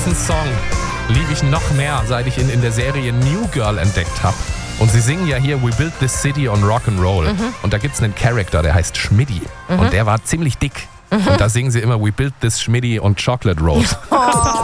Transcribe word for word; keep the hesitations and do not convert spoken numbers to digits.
diesen Song liebe ich noch mehr, seit ich ihn in der Serie New Girl entdeckt habe. Und sie singen ja hier We Built This City on Rock'n'Roll. Mhm. Und da gibt es einen Charakter, der heißt Schmidti. Mhm. Und der war ziemlich dick. Mhm. Und da singen sie immer We Built This Schmidti on Chocolate Rolls. Oh.